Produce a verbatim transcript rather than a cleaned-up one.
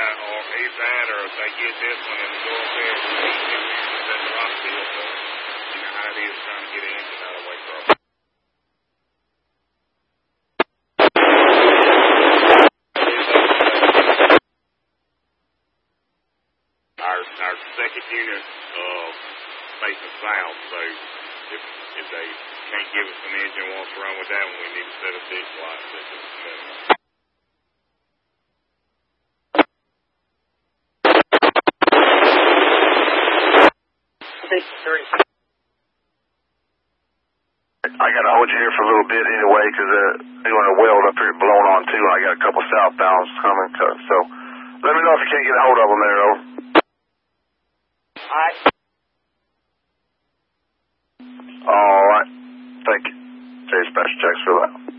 got, or either that, or if they get this one and go up there and meet him in that rock field, so you know how it is trying to get an engine out of the way from. Our, our second unit uh, facing south, so if, if they can't give us an engine and wants to run with that one, we need to set a ditch light at the minimum. I got to hold you here for a little bit anyway, because they're doing a weld up here blowing on too, and I got a couple southbounds coming, so let me know if you can't get a hold of them there, over. Alright. Alright. Thank you. J Special, checks for that.